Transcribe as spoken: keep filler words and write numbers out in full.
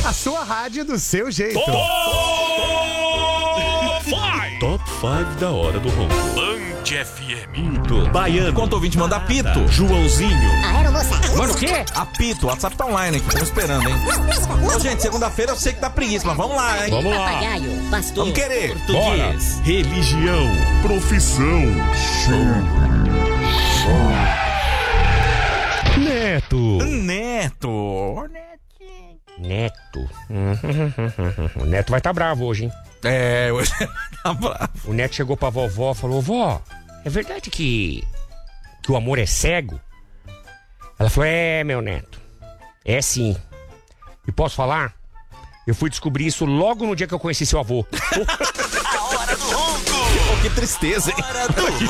A sua rádio do seu jeito. Top cinco. Top cinco da hora do ronco. Band F M. Baiano. Enquanto o ouvinte manda apito. Joãozinho. Mano, o quê? Apito, o WhatsApp tá online aqui, estamos esperando, hein? Ô, gente, segunda-feira eu sei que tá preguiça, mas vamos lá, hein? Vamos lá. Papagaio, pastor, Vamos querer. Bora. português. Religião. Profissão. Neto. Neto. Neto. O Neto vai estar tá bravo hoje, hein? É, hoje tá bravo. O Neto chegou pra vovó e falou: vó, é verdade que, que o amor é cego? Ela falou: é, meu neto, é sim. E posso falar? Eu fui descobrir isso logo no dia que eu conheci seu avô. Que tristeza, hein?